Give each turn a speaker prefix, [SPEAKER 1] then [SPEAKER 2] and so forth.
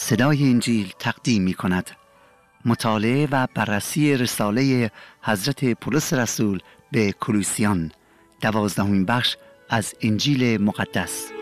[SPEAKER 1] صدای انجیل تقدیم می کند. مطالعه و بررسی رساله حضرت پولس رسول به کولوسیان، 12مین بخش از انجیل مقدس.